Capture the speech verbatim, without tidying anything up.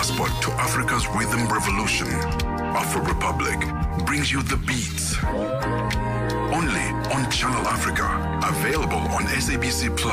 passport to Africa's rhythm revolution. Afro Republic brings you the beats. Only on Channel Africa. Available on S A B C Plus.